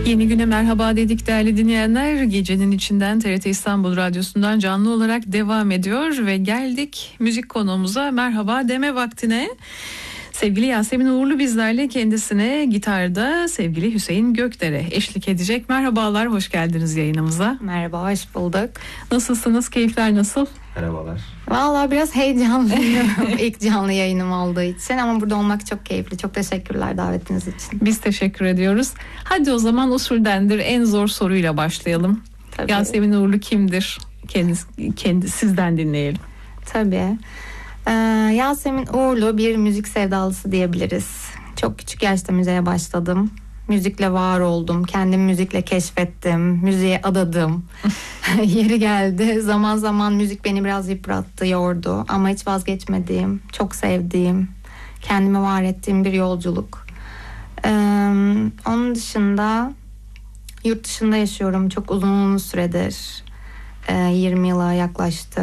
Yeni güne merhaba dedik değerli dinleyenler. Gecenin içinden TRT İstanbul Radyosu'ndan canlı olarak devam ediyor ve geldik müzik konuğumuza merhaba deme vaktine. Sevgili Yasemin Uğurlu bizlerle, kendisine gitarda sevgili Hüseyin Gökdere eşlik edecek. Merhabalar, hoş geldiniz yayınımıza. Merhaba, hoş bulduk. Nasılsınız, keyifler nasıl? Merhabalar. Vallahi biraz heyecanlıyım ilk canlı yayınım olduğu için ama burada olmak çok keyifli. Çok teşekkürler davetiniz için. Biz teşekkür ediyoruz. Hadi o zaman usuldendir en zor soruyla başlayalım. Tabii. Yasemin Uğurlu kimdir? Kendi sizden dinleyelim. Tabii. Yasemin Uğurlu bir müzik sevdalısı diyebiliriz. Çok küçük yaşta müziğe başladım. Müzikle var oldum. Kendimi müzikle keşfettim. Müziğe adadım. Yeri geldi. Zaman zaman müzik beni biraz yıprattı, yordu. Ama hiç vazgeçmediğim, çok sevdiğim, kendimi var ettiğim bir yolculuk. Onun dışında yurt dışında yaşıyorum. Çok uzun süredir. 20 yıla yaklaştı.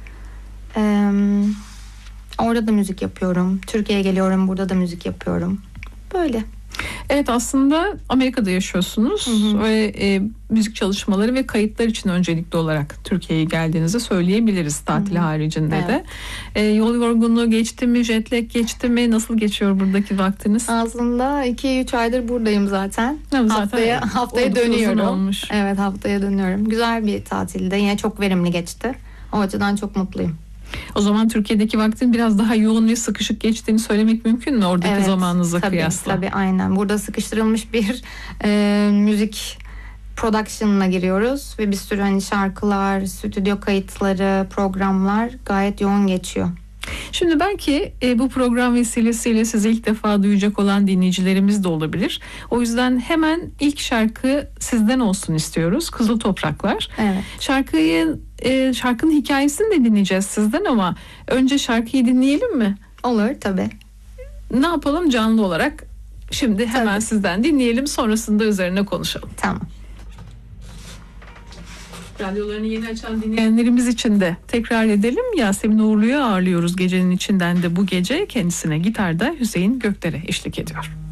Orada da müzik yapıyorum. Türkiye'ye geliyorum, burada da müzik yapıyorum. Böyle. Evet, aslında Amerika'da yaşıyorsunuz ve müzik çalışmaları ve kayıtlar için öncelikli olarak Türkiye'ye geldiğinizi söyleyebiliriz, tatil haricinde evet. de. Yol yorgunluğu geçti mi, jet lag geçti mi, nasıl geçiyor buradaki vaktiniz? Aslında 2-3 aydır buradayım zaten. Zaten haftaya dönüyorum. Olmuş. Evet, haftaya dönüyorum. Güzel bir tatilde, yine çok verimli geçti. O açıdan çok mutluyum. O zaman Türkiye'deki vaktin biraz daha yoğun ve sıkışık geçtiğini söylemek mümkün mü oradaki zamanınıza kıyasla? Tabii, aynen. Burada sıkıştırılmış bir müzik production'ına giriyoruz ve bir sürü hani şarkılar, stüdyo kayıtları, programlar gayet yoğun geçiyor. Şimdi belki bu program vesilesiyle sizi ilk defa duyacak olan dinleyicilerimiz de olabilir. O yüzden hemen ilk şarkı sizden olsun istiyoruz. Kızıl Topraklar. Evet. Şarkının hikayesini de dinleyeceğiz sizden ama önce şarkıyı dinleyelim mi? Olur tabii. Ne yapalım, canlı olarak? Şimdi hemen sizden dinleyelim, sonrasında üzerine konuşalım. Tamam. Radyolarını yeni açan dinleyenlerimiz için de tekrar edelim. Yasemin Uğurlu'yu ağırlıyoruz gecenin içinden de bu gece. Kendisine gitarda Hüseyin Gökdere eşlik ediyor.